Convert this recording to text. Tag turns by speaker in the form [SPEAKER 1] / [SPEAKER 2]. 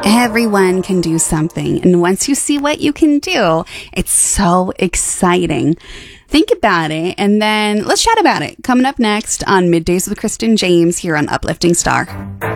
[SPEAKER 1] Everyone can do something. And once you see what you can do, it's so exciting. Think about it, and then let's chat about it. Coming up next on Middays with Kristen James here on Uplifting Star.